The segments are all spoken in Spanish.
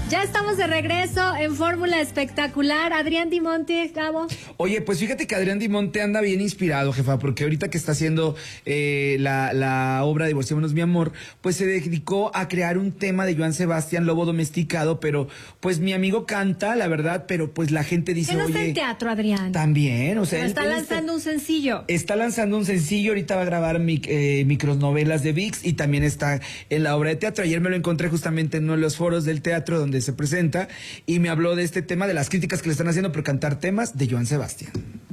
Ya estamos de regreso en Fórmula Espectacular. Adrián Dimonte, Gabo. Oye, pues fíjate que Adrián Dimonte anda bien inspirado, jefa, porque ahorita que está haciendo la obra Divorciémonos, mi amor, pues se dedicó a crear un tema de Joan Sebastián, Lobo Domesticado, pero pues mi amigo canta, la verdad, pero pues la gente dice, ¿Qué no está oye, en teatro, Adrián? también, o sea, Pero está lanzando un sencillo. Está lanzando un sencillo, ahorita va a grabar micronovelas de ViX y también está en la obra de teatro. Ayer me lo encontré justamente en uno de los foros del teatro donde se presenta y me habló de este tema, de las críticas que le están haciendo por cantar temas de Joan Sebastián.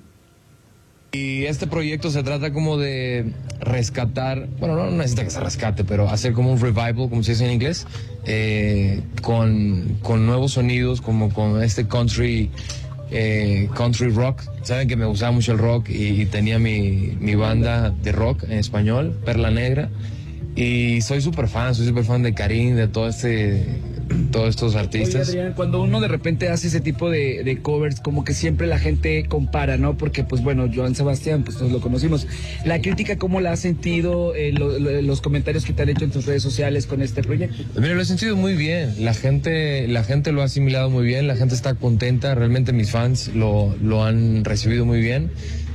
Y este proyecto se trata como de rescatar, bueno, no necesita que se rescate, pero hacer como un revival, como se dice en inglés, con nuevos sonidos, como con este country rock. Saben que me gustaba mucho el rock y tenía mi banda de rock en español, Perla Negra, y soy súper fan de Karim, de todos estos artistas. Oye, Adrián, cuando uno de repente hace ese tipo de covers, como que siempre la gente compara, ¿no? Porque, pues bueno, Joan Sebastián, pues nos lo conocimos. La crítica, ¿cómo la has sentido? Los comentarios que te han hecho en tus redes sociales con este proyecto. Mira, lo he sentido muy bien. La gente lo ha asimilado muy bien. La gente está contenta. Realmente mis fans lo han recibido muy bien.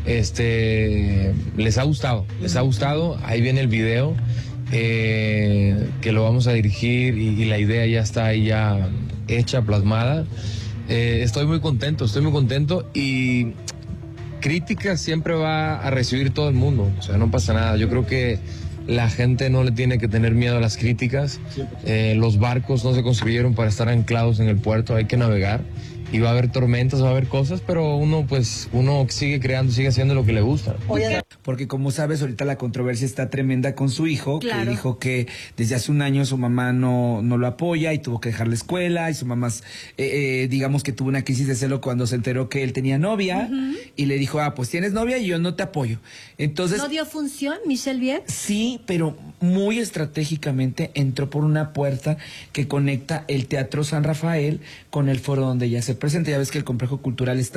Les ha gustado. Ahí viene el video. Que lo vamos a dirigir y la idea ya está ahí ya hecha, plasmada. Estoy muy contento y críticas siempre va a recibir todo el mundo, o sea, no pasa nada. Yo creo que la gente no le tiene que tener miedo a las críticas. Los barcos no se construyeron para estar anclados en el puerto, hay que navegar. Y va a haber tormentas, va a haber cosas, pero uno sigue creando, sigue haciendo lo que le gusta. Porque como sabes, ahorita la controversia está tremenda con su hijo, claro, que dijo que desde hace un año su mamá no lo apoya y tuvo que dejar la escuela, y su mamá, digamos que tuvo una crisis de celo cuando se enteró que él tenía novia, y le dijo, pues tienes novia y yo no te apoyo. Entonces, ¿no dio función, Michelle Viet? Sí, pero muy estratégicamente entró por una puerta que conecta el Teatro San Rafael con el foro donde ella se presenta. Ya ves que el complejo cultural es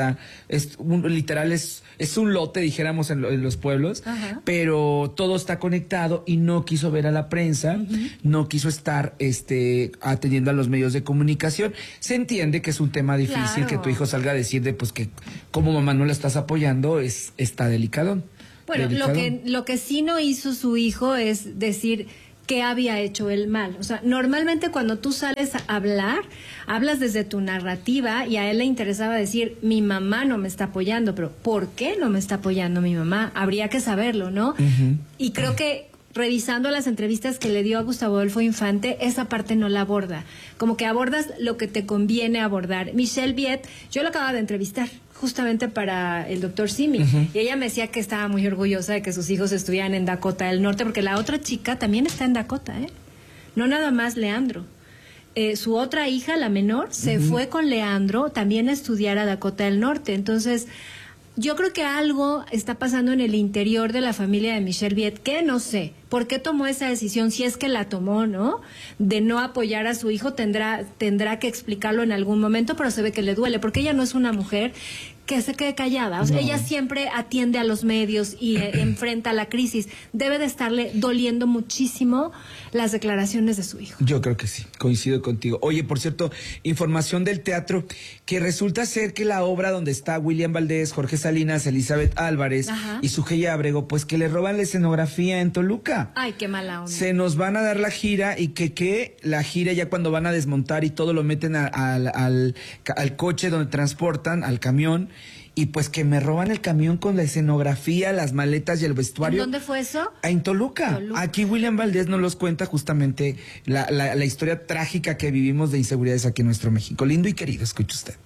un lote, dijéramos, en los pueblos. Ajá. Pero todo está conectado y no quiso ver a la prensa, no quiso estar atendiendo a los medios de comunicación. Se entiende que es un tema difícil, claro, que tu hijo salga a decir pues que como mamá no la estás apoyando, está delicado. Bueno, lo que sí no hizo su hijo es decir qué había hecho él mal. O sea, normalmente cuando tú sales a hablar, hablas desde tu narrativa, y a él le interesaba decir, mi mamá no me está apoyando, pero ¿por qué no me está apoyando mi mamá? Habría que saberlo, ¿no? Y creo que revisando las entrevistas que le dio a Gustavo Adolfo Infante, esa parte no la aborda. Como que abordas lo que te conviene abordar. Michelle Viet, yo la acababa de entrevistar justamente para el Dr. Simi, y ella me decía que estaba muy orgullosa de que sus hijos estuvieran en Dakota del Norte, porque la otra chica también está en Dakota, no nada más Leandro. Su otra hija, la menor, se fue con Leandro también a estudiar a Dakota del Norte. Entonces, yo creo que algo está pasando en el interior de la familia de Michelle Viet, que no sé por qué tomó esa decisión, si es que la tomó, ¿no? De no apoyar a su hijo, tendrá que explicarlo en algún momento, pero se ve que le duele, porque ella no es una mujer que se quede callada. O sea, ella siempre atiende a los medios y enfrenta la crisis. Debe de estarle doliendo muchísimo las declaraciones de su hijo. Yo creo que sí, coincido contigo. Oye, por cierto, información del teatro, que resulta ser que la obra donde está William Valdés, Jorge Salinas, Elizabeth Álvarez y Sujei Abrego, pues que le roban la escenografía en Toluca. Ay, qué mala onda. Se nos van a dar la gira y que la gira ya cuando van a desmontar y todo lo meten al coche donde transportan, al camión, y pues que me roban el camión con la escenografía, las maletas y el vestuario. ¿En dónde fue eso? En Toluca. Aquí William Valdés nos los cuenta justamente la historia trágica que vivimos de inseguridades aquí en nuestro México. Lindo y querido, escuche usted.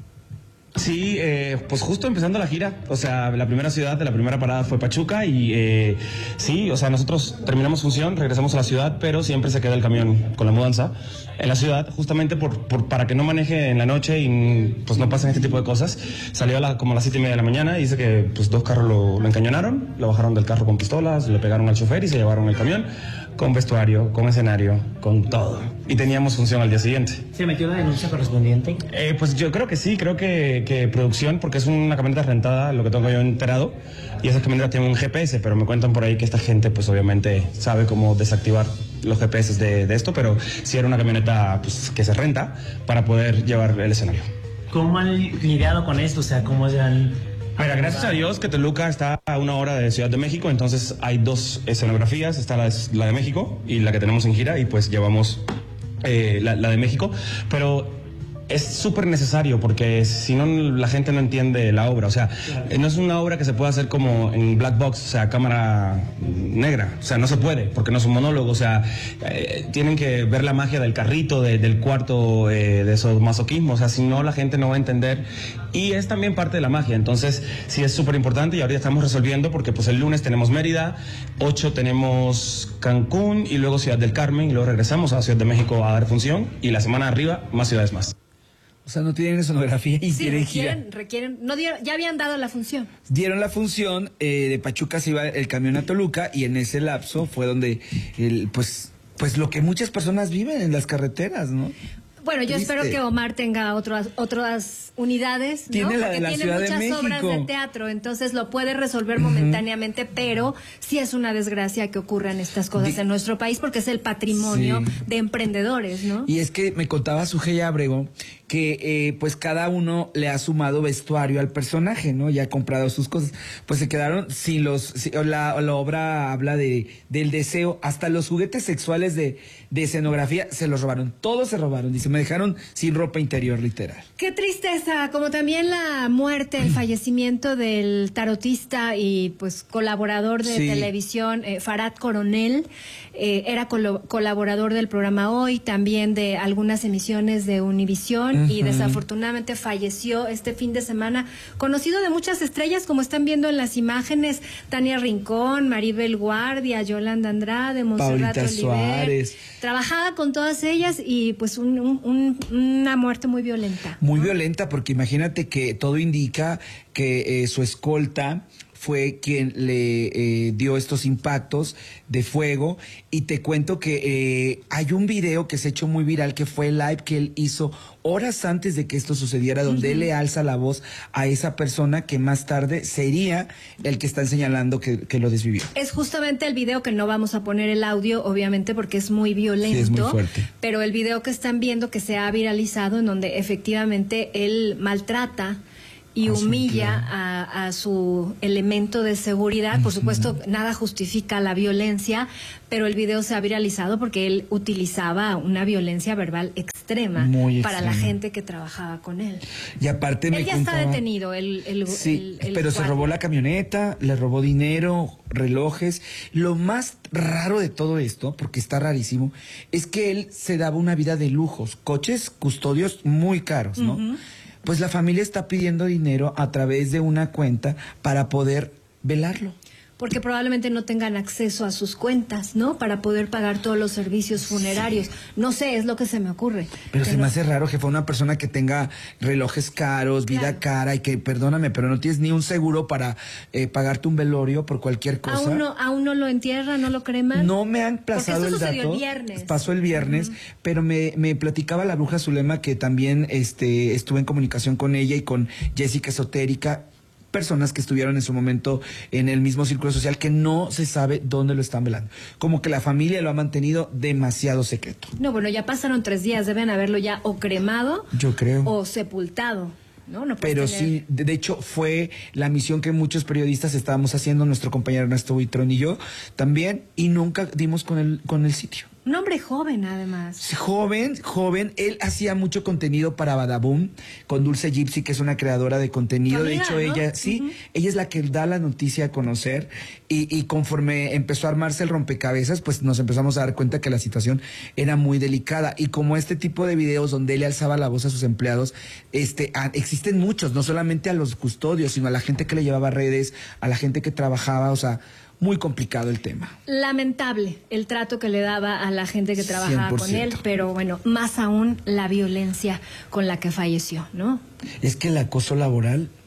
Sí, pues justo empezando la gira, o sea, la primera ciudad de la primera parada fue Pachuca y sí, o sea, nosotros terminamos función, regresamos a la ciudad, pero siempre se queda el camión con la mudanza en la ciudad, justamente para que no maneje en la noche y pues no pasen este tipo de cosas. Salió como a las 7:30 de la mañana y dice que pues 2 carros lo encañonaron, lo bajaron del carro con pistolas, le pegaron al chofer y se llevaron el camión con vestuario, con escenario, con todo. Y teníamos función al día siguiente. ¿Se metió la denuncia correspondiente? Pues yo creo que sí, creo que producción, porque es una camioneta rentada, lo que tengo yo enterado, y esa camioneta tiene un GPS, pero me cuentan por ahí que esta gente pues obviamente sabe cómo desactivar los GPS de esto, pero sí era una camioneta pues, que se renta para poder llevar el escenario. ¿Cómo han lidiado con esto? O sea, ¿cómo han...? Mira, gracias a Dios que Toluca está a 1 hora de Ciudad de México, entonces hay 2 escenografías, está la de México y la que tenemos en gira, y pues llevamos la de México, pero es súper necesario porque si no la gente no entiende la obra, o sea, no es una obra que se pueda hacer como en black box, o sea, cámara negra, o sea, no se puede porque no es un monólogo, o sea, tienen que ver la magia del carrito, del cuarto, de esos masoquismos, o sea, si no la gente no va a entender, y es también parte de la magia, entonces sí es súper importante, y ahorita estamos resolviendo porque pues el lunes tenemos Mérida, 8 tenemos Cancún y luego Ciudad del Carmen, y luego regresamos a Ciudad de México a dar función, y la semana de arriba más ciudades más. O sea, no tienen escenografía y tienen gira. Requieren, no dieron, ya habían dado la función. Dieron la función, de Pachuca se iba el camión a Toluca, y en ese lapso fue donde, pues lo que muchas personas viven en las carreteras, ¿no? Bueno, yo espero que Omar tenga otras unidades, ¿no? Tiene la de la Ciudad de México. Tiene muchas obras de teatro, entonces lo puede resolver momentáneamente, pero sí es una desgracia que ocurran estas cosas en nuestro país porque es el patrimonio de emprendedores, ¿no? Y es que me contaba Sujei Ábrego que pues cada uno le ha sumado vestuario al personaje, ¿no? Ya ha comprado sus cosas. Pues se quedaron sin la obra habla del deseo, hasta los juguetes sexuales de escenografía se los robaron, todos se robaron, dice, me dejaron sin ropa interior, literal. Qué tristeza, como también la muerte, el fallecimiento del tarotista y pues colaborador de televisión, Farad Coronel, era colaborador del programa Hoy, también de algunas emisiones de Univisión, y desafortunadamente falleció este fin de semana, conocido de muchas estrellas, como están viendo en las imágenes, Tania Rincón, Maribel Guardia, Yolanda Andrade, Montserrat Oliver. Suárez. Trabajaba con todas ellas y pues una muerte muy violenta. Muy violenta, porque imagínate que todo indica que su escolta fue quien le dio estos impactos de fuego, y te cuento que hay un video que se ha hecho muy viral, que fue el live que él hizo horas antes de que esto sucediera, donde él le alza la voz a esa persona que más tarde sería el que están señalando que lo desvivió. Es justamente el video, que no vamos a poner el audio, obviamente, porque es muy violento. Sí, es muy fuerte. Pero el video que están viendo, que se ha viralizado, en donde efectivamente él maltrata y humilla a su elemento de seguridad. Por supuesto, nada justifica la violencia, pero el video se ha viralizado porque él utilizaba una violencia verbal extrema para la gente que trabajaba con él. Y aparte él ya está detenido. Pero se robó la camioneta, le robó dinero, relojes. Lo más raro de todo esto, porque está rarísimo, es que él se daba una vida de lujos, coches, custodios muy caros, ¿no? Pues la familia está pidiendo dinero a través de una cuenta para poder velarlo. Porque probablemente no tengan acceso a sus cuentas, ¿no? Para poder pagar todos los servicios funerarios. No sé, es lo que se me ocurre. Pero se me hace raro que fue una persona que tenga relojes caros, vida cara, y que, perdóname, pero no tienes ni un seguro para pagarte un velorio por cualquier cosa. ¿Aún no lo entierran, no lo creman? No me han pasado el dato. Porque eso sucedió el viernes. Pasó el viernes, pero me platicaba la bruja Zulema, que también estuve en comunicación con ella y con Jessica Esotérica, personas que estuvieron en su momento en el mismo círculo social, que no se sabe dónde lo están velando. Como que la familia lo ha mantenido demasiado secreto. No, bueno, ya pasaron 3 días, deben haberlo ya o cremado, yo creo, o sepultado. No pero sí, de hecho fue la misión que muchos periodistas estábamos haciendo, nuestro compañero Ernesto Buitrón y yo también, y nunca dimos con el sitio. Un hombre joven, además. Joven. Él hacía mucho contenido para Badaboom, con Dulce Gypsy, que es una creadora de contenido. De hecho, ¿no? Ella, ella es la que da la noticia a conocer. Y conforme empezó a armarse el rompecabezas, pues nos empezamos a dar cuenta que la situación era muy delicada. Y como este tipo de videos donde él le alzaba la voz a sus empleados, existen muchos, no solamente a los custodios, sino a la gente que le llevaba redes, a la gente que trabajaba, o sea, muy complicado el tema. Lamentable el trato que le daba a la gente que trabajaba 100%. Con él, pero bueno, más aún la violencia con la que falleció, ¿no? Es que el acoso laboral,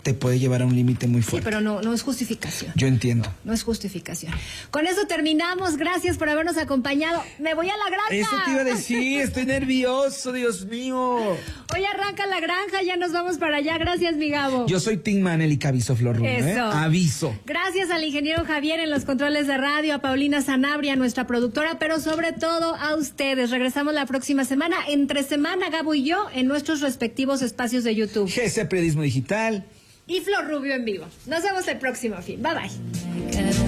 te puede llevar a un límite muy Sí, fuerte. pero no es justificación. Yo entiendo. No es justificación. Con eso terminamos. Gracias por habernos acompañado. Me voy a la granja. Eso te iba a decir, estoy nervioso, Dios mío. Hoy arranca la granja, ya nos vamos para allá. Gracias, mi Gabo. Yo soy Team Manelik, aviso, Flor Rubio, Eso. Aviso. Gracias al ingeniero Javier en los controles de radio, a Paulina Sanabria, nuestra productora, pero sobre todo a ustedes. Regresamos la próxima semana, entre semana, Gabo y yo, en nuestros respectivos espacios de YouTube. GC Periodismo Digital. Y Flor Rubio en vivo. Nos vemos el próximo fin. Bye bye.